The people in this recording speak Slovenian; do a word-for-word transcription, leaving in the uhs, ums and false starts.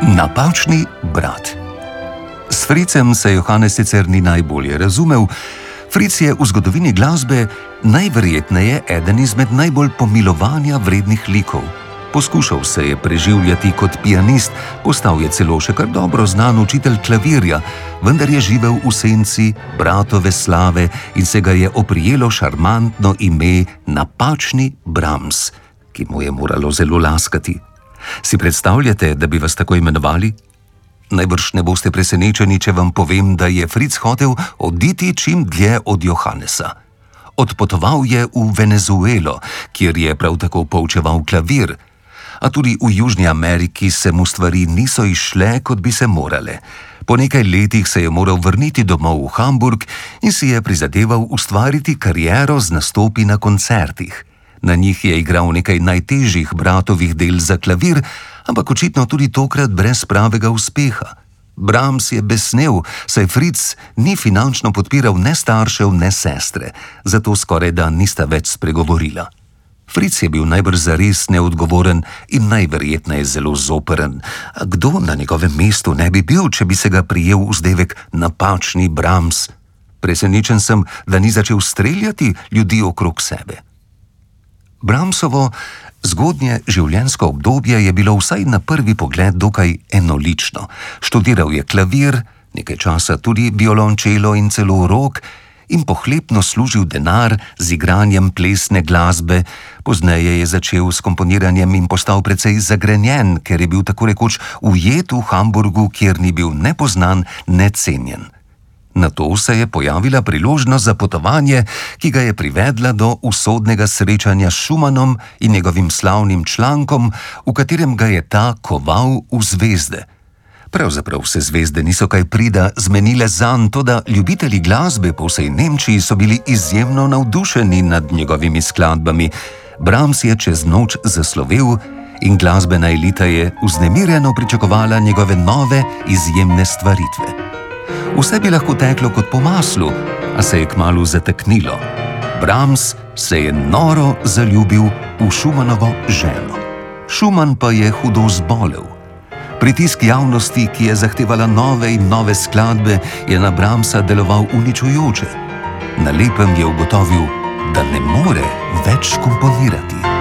Napačni brat. S Fritzem se Johannes sicer ni najbolje razumel. Fritz je v zgodovini glasbe najverjetneje eden izmed najbolj pomilovanja vrednih likov. Poskušal se je preživljati kot pianist, postal je celo še kar dobro znan učitelj klavirja, vendar je živel v senci bratove slave in se ga je oprijelo šarmantno ime Napačni Brahms, ki mu je moralo zelo laskati. Si predstavljate, da bi vas tako imenovali? Najbrž ne boste presenečeni, če vam povem, da je Fritz hotel oditi čim dlje od Johannesa. Odpotoval je v Venezuelo, kjer je prav tako poučeval klavir, a tudi v Južni Ameriki se mu stvari niso izšle, kot bi se morale. Po nekaj letih se je moral vrniti domov v Hamburg in si je prizadeval ustvariti kariero z nastopi na koncertih. Na njih je igral nekaj najtežjih bratovih del za klavir, ampak očitno tudi tokrat brez pravega uspeha. Brahms je besnel, saj Fritz ni finančno podpiral ne staršev, ne sestre, zato skorajda nista več spregovorila. Fritz je bil najbrž zares neodgovoren in najverjetneje zelo zoperen. A kdo na njegovem mestu ne bi bil, če bi se ga prijel vzdevek Napačni Brahms? Presenečen sem, da ni začel streljati ljudi okrog sebe. Brahmsovo zgodnje življenjsko obdobje je bilo vsaj na prvi pogled dokaj enolično. Študiral je klavir, nekaj časa tudi violončelo in celo rog in pohlepno služil denar z igranjem plesne glasbe. Pozneje je začel s komponiranjem in postal precej zagrenjen, ker je bil tako rekoč ujet v Hamburgu, kjer ni bil ne poznan, ne cenjen. Nato se je pojavila priložnost za potovanje, ki ga je privedla do usodnega srečanja s Schumannom in njegovim slavnim člankom, v katerem ga je ta koval v zvezde. Pravzaprav se zvezde niso kaj prida zmenile zanj, toda ljubitelji glasbe po vsej Nemčiji so bili izjemno navdušeni nad njegovimi skladbami. Brahms je čez noč zaslovel in glasbena elita je vznemirjeno pričakovala njegove nove, izjemne stvaritve. Vse bi lahko teklo kot po maslu, a se je kmalu zataknilo. Brahms se je noro zaljubil v Schumannovo ženo. Schumann pa je hudo zbolel. Pritisk javnosti, ki je zahtevala nove in nove skladbe, je na Brahmsa deloval uničujoče. Na lepem je ugotovil, da ne more več komponirati.